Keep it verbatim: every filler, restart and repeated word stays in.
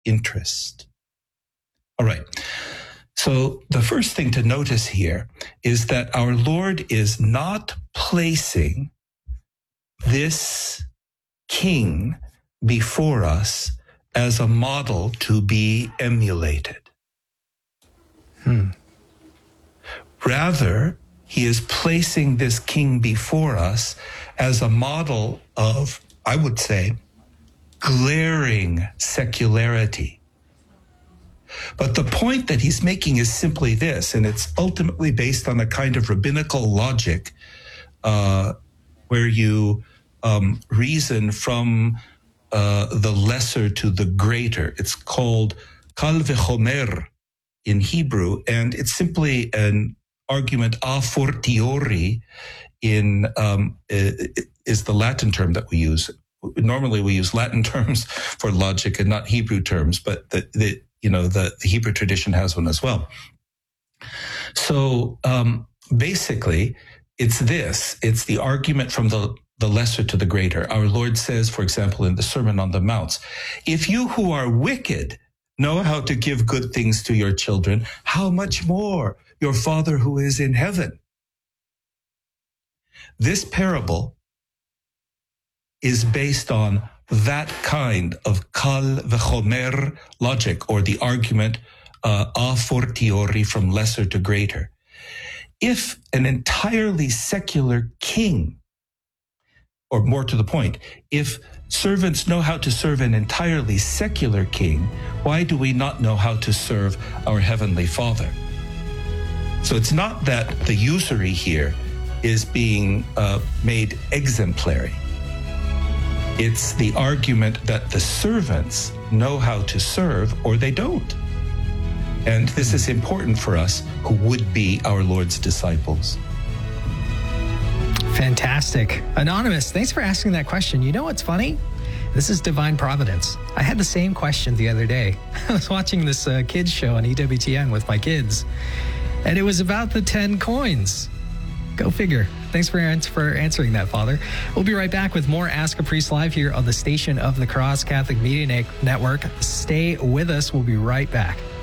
interest. All right. So the first thing to notice here is that our Lord is not placing this king before us as a model to be emulated. Hmm. Rather, he is placing this king before us as a model of, I would say, glaring secularity. But the point that he's making is simply this, and it's ultimately based on a kind of rabbinical logic uh, where you um, reason from uh, the lesser to the greater. It's called kal v'chomer in Hebrew, and it's simply an argument a fortiori in um, is the Latin term that we use. Normally we use Latin terms for logic and not Hebrew terms, but the, the you know the, the Hebrew tradition has one as well. So um, basically, it's this: it's the argument from the the lesser to the greater. Our Lord says, for example, in the Sermon on the Mount, "If you who are wicked know how to give good things to your children, how much more your Father who is in heaven?" This parable is based on that kind of kal v'chomer logic, or the argument uh, a fortiori, from lesser to greater. If an entirely secular king, or more to the point, if servants know how to serve an entirely secular king, why do we not know how to serve our Heavenly Father? So it's not that the usury here is being uh, made exemplary. It's the argument that the servants know how to serve or they don't. And this is important for us who would be our Lord's disciples. Fantastic. Anonymous, thanks for asking that question. You know what's funny? This is divine providence. I had the same question the other day. I was watching this uh, kids show on E W T N with my kids, and it was about the ten coins. Go figure. Thanks for, for answering that, Father. We'll be right back with more Ask a Priest Live here on the Station of the Cross Catholic Media Network. Stay with us. We'll be right back.